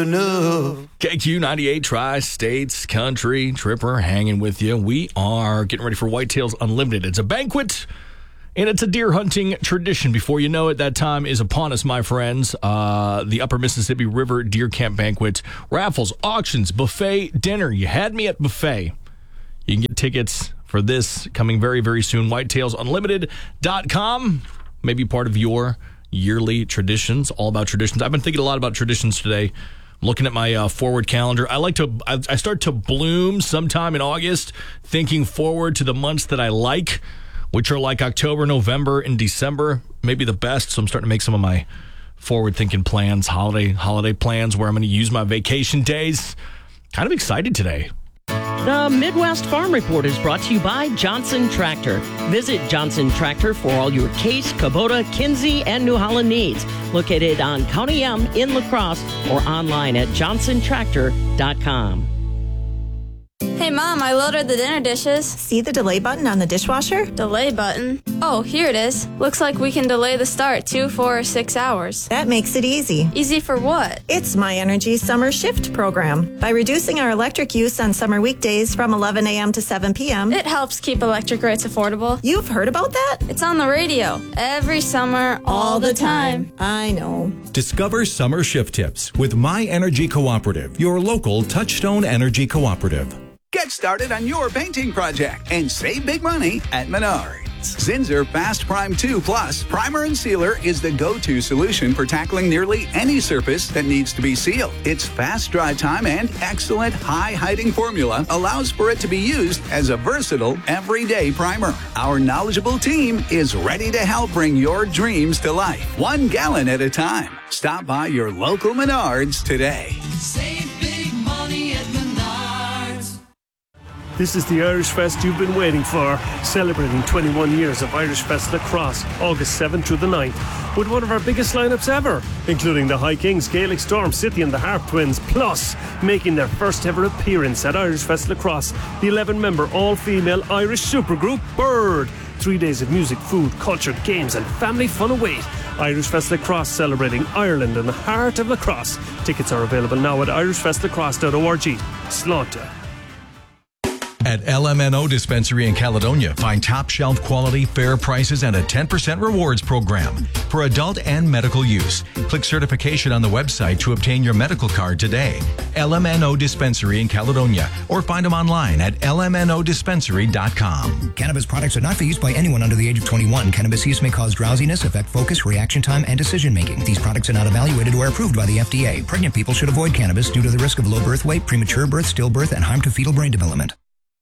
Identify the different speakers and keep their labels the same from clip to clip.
Speaker 1: enough.
Speaker 2: KQ 98 Tri-States Country Tripper hanging with you. We are getting ready for Whitetails Unlimited. It's a banquet, and it's a deer hunting tradition. Before you know it, that time is upon us, my friends. The Upper Mississippi River Deer Camp Banquet. Raffles, auctions, buffet, dinner. You had me at buffet. You can get tickets for this coming very, very soon. WhitetailsUnlimited.com. Maybe part of your yearly traditions, all about traditions. I've been thinking a lot about traditions today. I'm looking at my forward calendar. I start to bloom sometime in August, thinking forward to the months that I like, which are like October, November, and December, maybe the best. So I'm starting to make some of my forward-thinking plans, holiday plans, where I'm going to use my vacation days. Kind of excited today.
Speaker 3: The Midwest Farm Report is brought to you by Johnson Tractor. Visit Johnson Tractor for all your Case, Kubota, Kinsey, and New Holland needs. Located on County M in La Crosse or online at johnsontractor.com.
Speaker 4: Hey, Mom, I loaded the dinner dishes.
Speaker 5: See the delay button on the dishwasher?
Speaker 4: Delay button? Oh, here it is. Looks like we can delay the start 2, 4, or 6 hours.
Speaker 5: That makes it easy.
Speaker 4: Easy for what?
Speaker 5: It's My Energy Summer Shift program. By reducing our electric use on summer weekdays from 11 a.m. to 7 p.m.,
Speaker 4: It helps keep electric rates affordable.
Speaker 5: You've heard about that?
Speaker 4: It's on the radio. Every summer, all the time.
Speaker 5: I know.
Speaker 6: Discover summer shift tips with My Energy Cooperative, your local Touchstone Energy Cooperative.
Speaker 7: Get started on your painting project and save big money at Menards. Zinsser Fast Prime 2 Plus Primer and Sealer is the go-to solution for tackling nearly any surface that needs to be sealed. Its fast dry time and excellent high-hiding formula allows for it to be used as a versatile, everyday primer. Our knowledgeable team is ready to help bring your dreams to life, 1 gallon at a time. Stop by your local Menards today.
Speaker 8: Save big money at Menards.
Speaker 9: This is the Irish Fest you've been waiting for, celebrating 21 years of Irish Fest Lacrosse, August 7th through the 9th, with one of our biggest lineups ever, including the High Kings, Gaelic Storm, City and the Harp Twins, plus making their first ever appearance at Irish Fest Lacrosse, the 11-member all-female Irish supergroup Bird. 3 days of music, food, culture, games and family fun await. Irish Fest Lacrosse, celebrating Ireland and the heart of lacrosse. Tickets are available now at irishfestlacrosse.org. Slaughter.
Speaker 6: At LMNO Dispensary in Caledonia, find top shelf quality, fair prices, and a 10% rewards program for adult and medical use. Click certification on the website to obtain your medical card today. LMNO Dispensary in Caledonia, or find them online at lmnodispensary.com.
Speaker 10: Cannabis products are not for use by anyone under the age of 21. Cannabis use may cause drowsiness, affect focus, reaction time, and decision making. These products are not evaluated or approved by the FDA. Pregnant people should avoid cannabis due to the risk of low birth weight, premature birth, stillbirth, and harm to fetal brain development.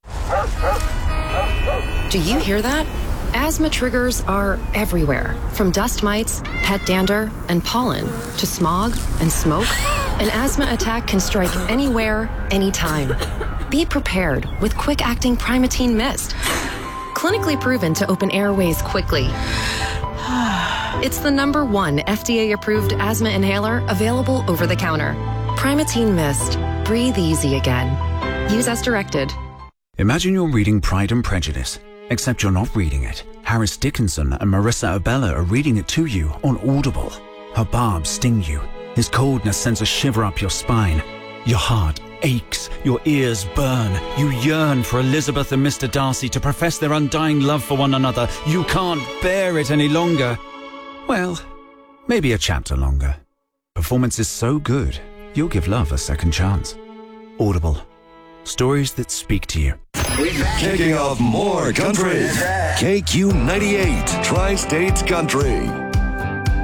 Speaker 11: Do you hear that? Asthma triggers are everywhere, from dust mites, pet dander, and pollen, to smog and smoke. An asthma attack can strike anywhere, anytime. Be prepared with quick-acting Primatene Mist. Clinically proven to open airways quickly. It's the #1 FDA-approved asthma inhaler available over the counter. Primatene Mist. Breathe easy again. Use as directed.
Speaker 12: Imagine you're reading Pride and Prejudice, except you're not reading it. Harris Dickinson and Marissa Abella are reading it to you on Audible. Her barbs sting you. His coldness sends a shiver up your spine. Your heart aches. Your ears burn. You yearn for Elizabeth and Mr. Darcy to profess their undying love for one another. You can't bear it any longer. Well, maybe a chapter longer. Performance is so good, you'll give love a second chance. Audible. Stories that speak to you.
Speaker 1: Kicking off more country. KQ 98 Tri-States Country.